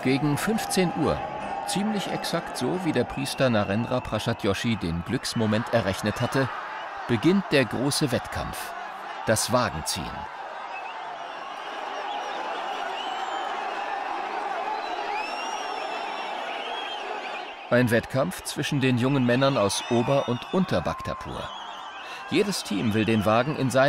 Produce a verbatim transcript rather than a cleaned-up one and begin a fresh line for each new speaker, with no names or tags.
Gegen fünfzehn Uhr, ziemlich exakt so, wie der Priester Narendra Prasad Joshi den Glücksmoment errechnet hatte, beginnt der große Wettkampf, das Wagenziehen. Ein Wettkampf zwischen den jungen Männern aus Ober- und Unter-Bhaktapur. Jedes Team will den Wagen in seinem